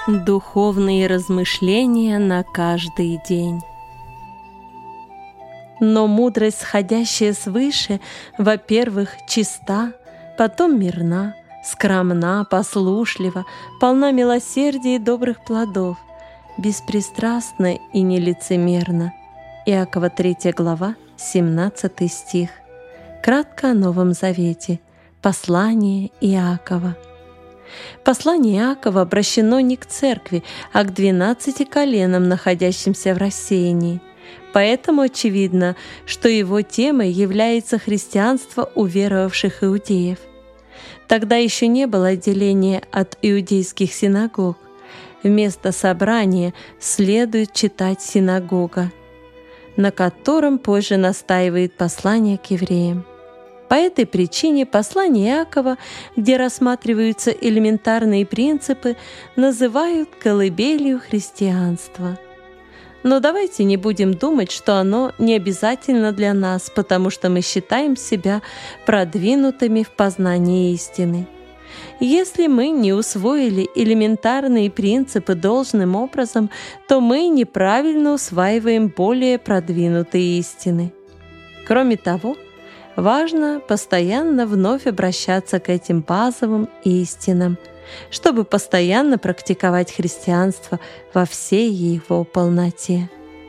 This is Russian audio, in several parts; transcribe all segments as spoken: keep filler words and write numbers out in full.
Духовные размышления на каждый день. Но мудрость, сходящая свыше, во-первых, чиста, потом мирна, скромна, послушлива, полна милосердия и добрых плодов, беспристрастна и нелицемерна. Иакова третья глава, семнадцатый стих. Кратко о Новом Завете. Послание Иакова. Послание Иакова обращено не к церкви, а к двенадцати коленам, находящимся в рассеянии. Поэтому очевидно, что его темой является христианство уверовавших иудеев. Тогда еще не было отделения от иудейских синагог. Вместо собрания следует читать синагога, на котором позже настаивает послание к евреям. По этой причине послание Иакова, где рассматриваются элементарные принципы, называют колыбелью христианства. Но давайте не будем думать, что оно не обязательно для нас, потому что мы считаем себя продвинутыми в познании истины. Если мы не усвоили элементарные принципы должным образом, то мы неправильно усваиваем более продвинутые истины. Кроме того, важно постоянно вновь обращаться к этим базовым истинам, чтобы постоянно практиковать христианство во всей его полноте.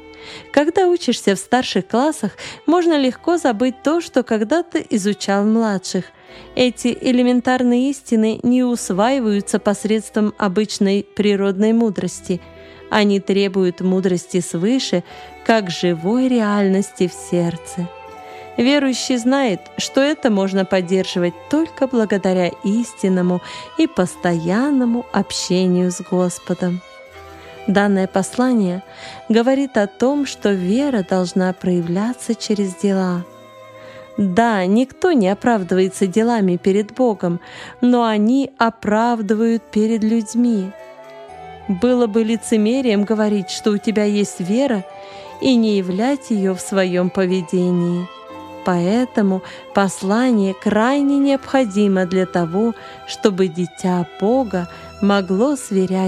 Когда учишься в старших классах, можно легко забыть то, что когда-то изучал в младших. Эти элементарные истины не усваиваются посредством обычной природной мудрости. Они требуют мудрости свыше, как живой реальности в сердце. Верующий знает, что это можно поддерживать только благодаря истинному и постоянному общению с Господом. Данное послание говорит о том, что вера должна проявляться через дела. Да, никто не оправдывается делами перед Богом, но они оправдывают перед людьми. Было бы лицемерием говорить, что у тебя есть вера, и не являть ее в своем поведении. Поэтому послание крайне необходимо для того, чтобы дитя Бога могло сверять